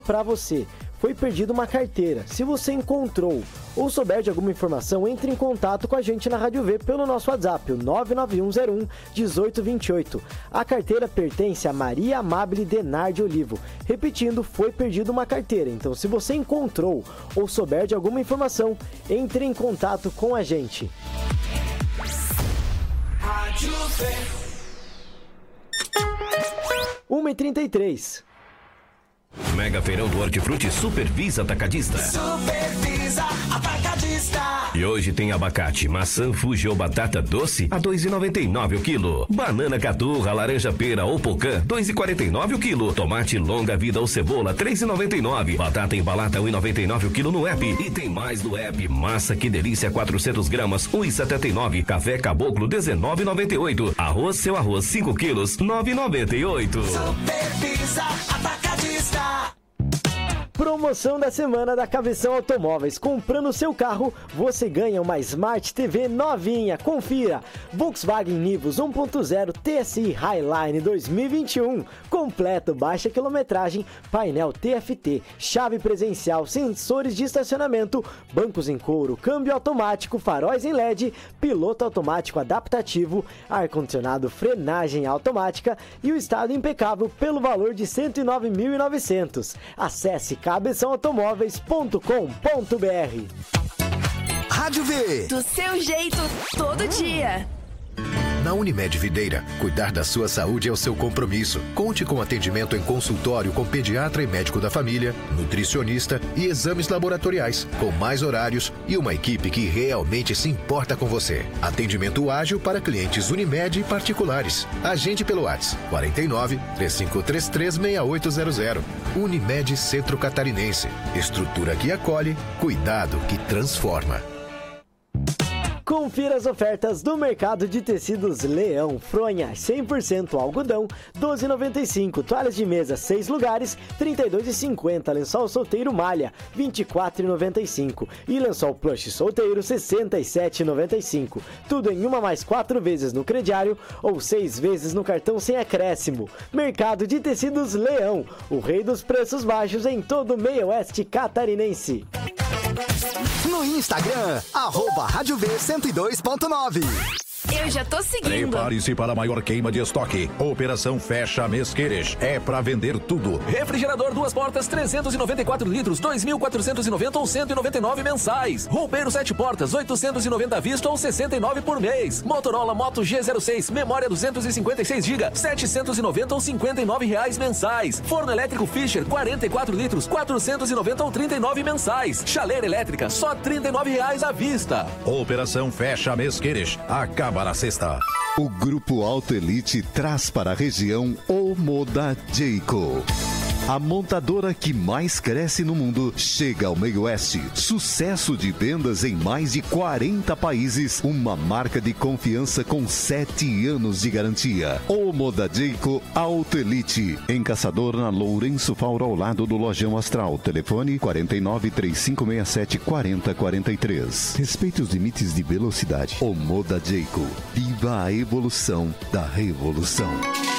Para você, foi perdida uma carteira. Se você encontrou ou souber de alguma informação, entre em contato com a gente na Rádio V pelo nosso WhatsApp, o 991011828. A carteira pertence a Maria Amabile Denardi Olivo. Repetindo, foi perdida uma carteira. Então, se você encontrou ou souber de alguma informação, entre em contato com a gente. Rádio V. 1h33. Mega Feirão do Hortifruti Supervisa Atacadista. Supervisa Atacadista. E hoje tem abacate, maçã, fuji ou batata doce a R$ 2,99 o quilo. Banana caturra, laranja pera ou pocã, R$ 2,49 o quilo. Tomate longa vida ou cebola, R$ 3,99. Batata embalada, R$ 1,99 o quilo no app. E tem mais no app. Massa que delícia, 400 gramas, R$ 1,79. Café caboclo, R$ 19,98. Arroz, seu arroz, 5 quilos, R$ 9,98. Supervisa Atacadista. Promoção da semana da Cabeção Automóveis. Comprando seu carro, você ganha uma Smart TV novinha. Confira. Volkswagen Nivus 1.0 TSI Highline 2021. Completo, baixa quilometragem, painel TFT, chave presencial, sensores de estacionamento, bancos em couro, câmbio automático, faróis em LED, piloto automático adaptativo, ar-condicionado, frenagem automática e o estado impecável pelo valor de R$ 109.900. Acesse cabeçãoautomóveis.com.br. Rádio V. Do seu jeito, todo dia. Na Unimed Videira, cuidar da sua saúde é o seu compromisso. Conte com atendimento em consultório com pediatra e médico da família, nutricionista e exames laboratoriais, com mais horários e uma equipe que realmente se importa com você. Atendimento ágil para clientes Unimed e particulares. Agende pelo WhatsApp 49 3533 6800. Unimed Centro Catarinense. Estrutura que acolhe, cuidado que transforma. Confira as ofertas do mercado de tecidos Leão. Fronha 100% algodão, R$ 12,95. Toalhas de mesa 6 lugares, R$ 32,50. Lençol solteiro malha, R$ 24,95. E lençol plush solteiro, R$ 67,95. Tudo em 1 mais 4 vezes no crediário ou 6 vezes no cartão sem acréscimo. Mercado de tecidos Leão, o rei dos preços baixos em todo o meio oeste catarinense. No Instagram, @Rádio V 102.9. Eu já tô seguindo. Prepare-se para a maior queima de estoque. Operação Fecha Mês Queres. É pra vender tudo. Refrigerador 2 portas 394 litros, 2.490 ou 199 mensais. Roupeiro 7 portas, 890 à vista ou 69 por mês. Motorola Moto G06, memória 256 GB, 790 ou 59 reais mensais. Forno elétrico Fischer 44 litros, 490 ou 39 mensais. Chaleira elétrica só 39 reais à vista. Operação Fecha Mês Queres. Acaba na sexta. O Grupo Auto Elite traz para a região o Moda Jayco. A montadora que mais cresce no mundo chega ao meio oeste. Sucesso de vendas em mais de 40 países. Uma marca de confiança com 7 anos de garantia. O Moda Jayco Auto Elite. Em Caçador, na Lourenço Fauro, ao lado do Lojão Astral. Telefone 49 3567 4043. Respeite os limites de velocidade. O Moda Jayco. Viva a evolução da revolução.